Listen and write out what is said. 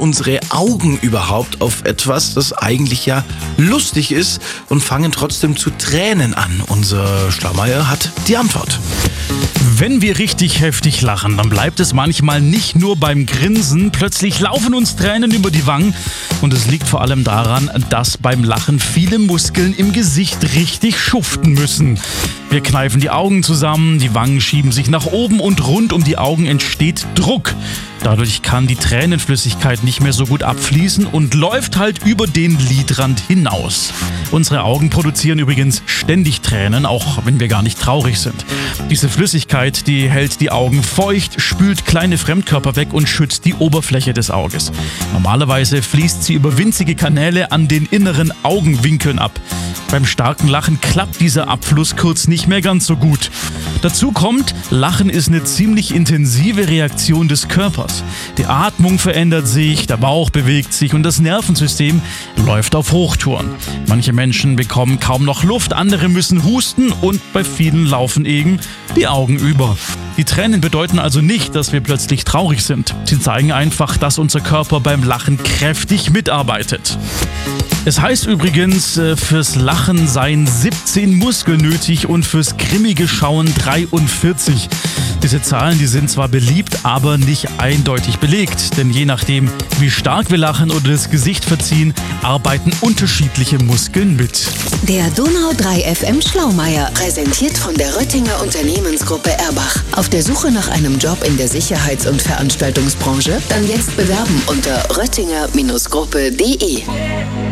unsere Augen überhaupt auf etwas, das eigentlich ja lustig ist und fangen trotzdem zu Tränen an? Unser Schlaumeier hat die Antwort. Wenn wir richtig heftig lachen, dann bleibt es manchmal nicht nur beim Grinsen. Plötzlich laufen uns Tränen über die Wangen. Und es liegt vor allem daran, dass beim Lachen viele Muskeln im Gesicht richtig schuften müssen. Wir kneifen die Augen zusammen, die Wangen schieben sich nach oben und rund um die Augen entsteht Druck. Dadurch kann die Tränenflüssigkeit nicht mehr so gut abfließen und läuft halt über den Lidrand hinaus. Unsere Augen produzieren übrigens ständig Tränen, auch wenn wir gar nicht traurig sind. Diese Flüssigkeit, die hält die Augen feucht, spült kleine Fremdkörper weg und schützt die Oberfläche des Auges. Normalerweise fließt sie über winzige Kanäle an den inneren Augenwinkeln ab. Beim starken Lachen klappt dieser Abfluss kurz nicht mehr ganz so gut. Dazu kommt, Lachen ist eine ziemlich intensive Reaktion des Körpers. Die Atmung verändert sich, der Bauch bewegt sich und das Nervensystem läuft auf Hochtouren. Manche Menschen bekommen kaum noch Luft, andere müssen husten und bei vielen laufen eben die Augen über. Die Tränen bedeuten also nicht, dass wir plötzlich traurig sind. Sie zeigen einfach, dass unser Körper beim Lachen kräftig mitarbeitet. Es heißt übrigens, fürs Lachen seien 17 Muskeln nötig und fürs grimmige Schauen 43. Diese Zahlen, die sind zwar beliebt, aber nicht eindeutig belegt. Denn je nachdem, wie stark wir lachen oder das Gesicht verziehen, arbeiten unterschiedliche Muskeln mit. Der Donau 3 FM Schlaumeier, präsentiert von der Röttinger Unternehmensgruppe Erbach. Auf der Suche nach einem Job in der Sicherheits- und Veranstaltungsbranche? Dann jetzt bewerben unter röttinger-gruppe.de.